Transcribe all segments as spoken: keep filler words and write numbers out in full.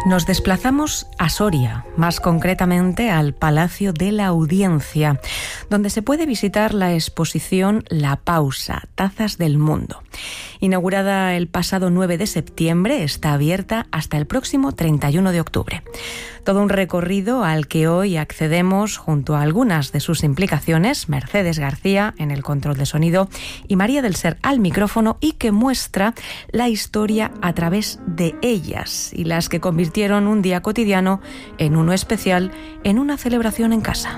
Nos desplazamos a Soria, más concretamente al Palacio de la Audiencia, donde se puede visitar la exposición La Pausa, Tazas del Mundo. Inaugurada el pasado nueve de septiembre, está abierta hasta el próximo treinta y uno de octubre. Todo un recorrido al que hoy accedemos junto a algunas de sus implicaciones, Mercedes García en el control de sonido y María del Ser al micrófono, y que muestra la historia a través de ellas y las que convirtieron un día cotidiano en uno especial, en una celebración en casa.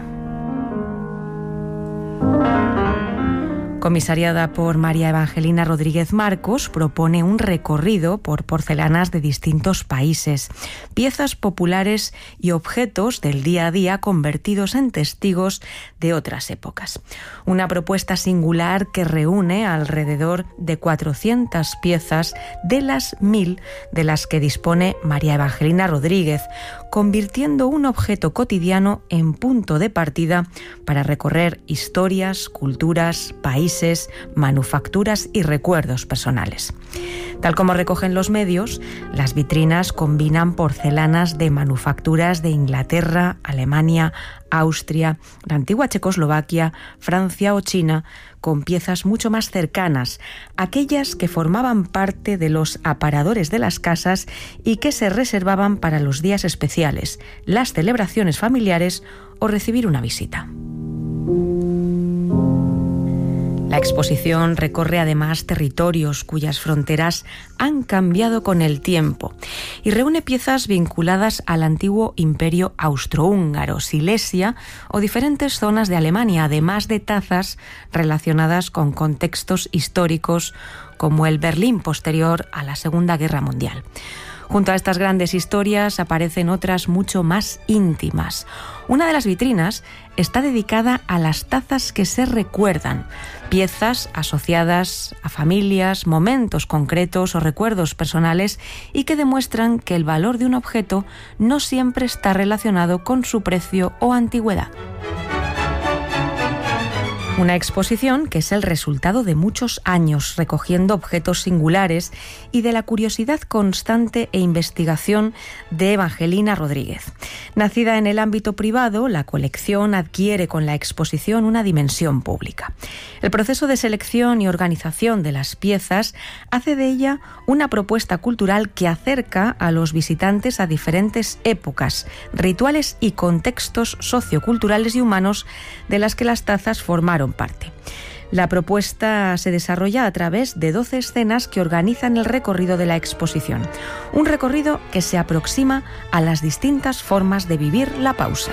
Comisariada por María Evangelina Rodríguez Marcos, propone un recorrido por porcelanas de distintos países, piezas populares y objetos del día a día convertidos en testigos de otras épocas. Una propuesta singular que reúne alrededor de cuatrocientas piezas de las mil de las que dispone María Evangelina Rodríguez, convirtiendo un objeto cotidiano en punto de partida para recorrer historias, culturas, países, manufacturas y recuerdos personales. Tal como recogen los medios, las vitrinas combinan porcelanas de manufacturas de Inglaterra, Alemania, Austria, la antigua Checoslovaquia, Francia o China, con piezas mucho más cercanas, aquellas que formaban parte de los aparadores de las casas y que se reservaban para los días especiales, las celebraciones familiares o recibir una visita. La exposición recorre además territorios cuyas fronteras han cambiado con el tiempo y reúne piezas vinculadas al antiguo imperio austrohúngaro, Silesia o diferentes zonas de Alemania, además de tazas relacionadas con contextos históricos como el Berlín posterior a la Segunda Guerra Mundial. Junto a estas grandes historias aparecen otras mucho más íntimas. Una de las vitrinas está dedicada a las tazas que se recuerdan, piezas asociadas a familias, momentos concretos o recuerdos personales y que demuestran que el valor de un objeto no siempre está relacionado con su precio o antigüedad. Una exposición que es el resultado de muchos años recogiendo objetos singulares y de la curiosidad constante e investigación de Evangelina Rodríguez. Nacida en el ámbito privado, la colección adquiere con la exposición una dimensión pública. El proceso de selección y organización de las piezas hace de ella una propuesta cultural que acerca a los visitantes a diferentes épocas, rituales y contextos socioculturales y humanos de las que las tazas formaron parte. La propuesta se desarrolla a través de doce escenas que organizan el recorrido de la exposición. Un recorrido que se aproxima a las distintas formas de vivir la pausa.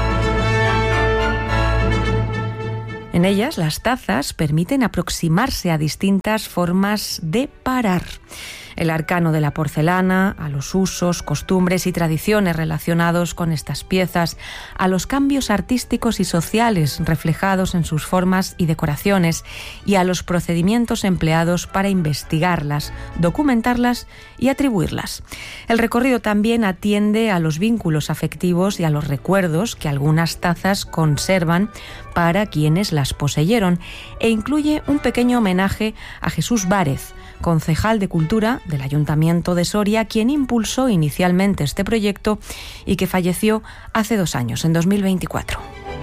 En ellas, las tazas permiten aproximarse a distintas formas de parar. El arcano de la porcelana, a los usos, costumbres y tradiciones relacionados con estas piezas, a los cambios artísticos y sociales reflejados en sus formas y decoraciones, y a los procedimientos empleados para investigarlas, documentarlas y atribuirlas. El recorrido también atiende a los vínculos afectivos y a los recuerdos que algunas tazas conservan para quienes las poseyeron, e incluye un pequeño homenaje a Jesús Várez, concejal de Cultura del Ayuntamiento de Soria, quien impulsó inicialmente este proyecto y que falleció hace dos años, en dos mil veinticuatro.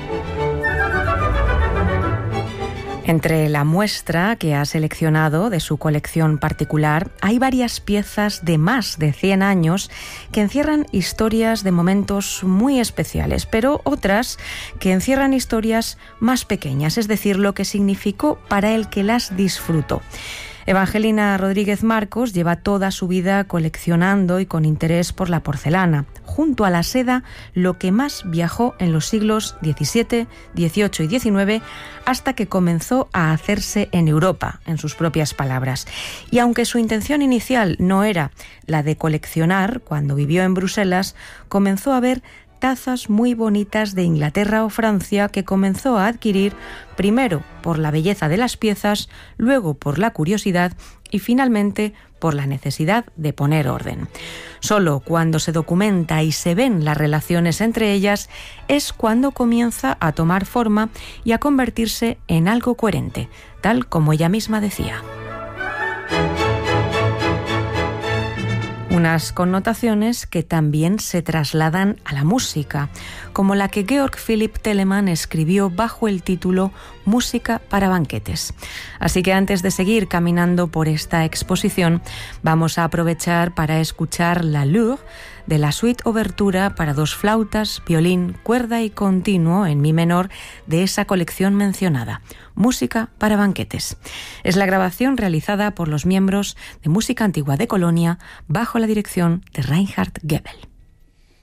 Entre la muestra que ha seleccionado de su colección particular, hay varias piezas de más de cien años que encierran historias de momentos muy especiales, pero otras que encierran historias más pequeñas, es decir, lo que significó para el que las disfrutó. Evangelina Rodríguez Marcos lleva toda su vida coleccionando y con interés por la porcelana. Junto a la seda, lo que más viajó en los siglos diecisiete, dieciocho y diecinueve, hasta que comenzó a hacerse en Europa, en sus propias palabras. Y aunque su intención inicial no era la de coleccionar, cuando vivió en Bruselas, comenzó a ver tazas muy bonitas de Inglaterra o Francia que comenzó a adquirir primero por la belleza de las piezas, luego por la curiosidad y finalmente por la necesidad de poner orden. Solo cuando se documenta y se ven las relaciones entre ellas es cuando comienza a tomar forma y a convertirse en algo coherente, tal como ella misma decía. unas connotaciones que también se trasladan a la música, como la que Georg Philipp Telemann escribió bajo el título Música para banquetes. Así que antes de seguir caminando por esta exposición, vamos a aprovechar para escuchar la L'Heure de la suite obertura para dos flautas, violín, cuerda y continuo en mi menor de esa colección mencionada, Música para banquetes. Es la grabación realizada por los miembros de Música Antigua de Colonia bajo la dirección de Reinhard Goebel.